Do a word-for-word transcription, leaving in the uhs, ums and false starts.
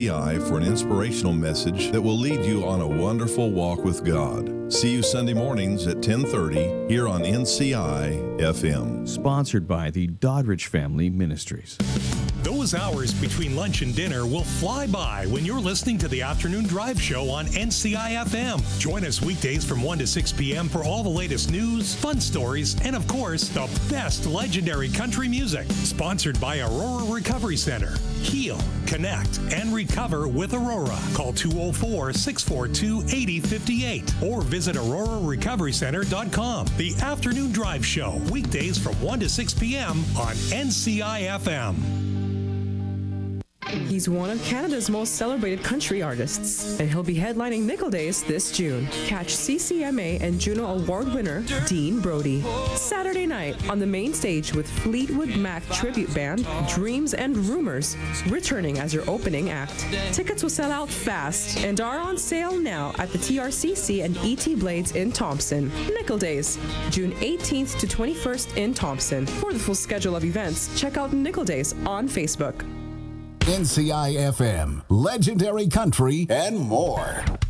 for an inspirational message that will lead you on a wonderful walk with God. See you Sunday mornings at ten thirty here on N C I F M. Sponsored by the Doddridge Family Ministries. Those hours between lunch and dinner will fly by when you're listening to the Afternoon Drive Show on N C I F M. Join us weekdays from one to six p.m. for all the latest news, fun stories, and of course, the best legendary country music. Sponsored by Aurora Recovery Center. Heal, connect, and recover with Aurora. Call two oh four, six four two, eight oh five eight or visit aurora recovery center dot com. The Afternoon Drive Show, weekdays from one to six p.m. on N C I F M. He's one of Canada's most celebrated country artists, and he'll be headlining Nickel Days this June. Catch C C M A and Juno Award winner Dean Brody Saturday night on the main stage with Fleetwood Mac tribute band Dreams and Rumors returning as your opening act. Tickets will sell out fast and are on sale now at the T R C C and E T Blades in Thompson. Nickel Days, June eighteenth to twenty-first in Thompson. For the full schedule of events, check out Nickel Days on Facebook. N C I F M, legendary country, and more.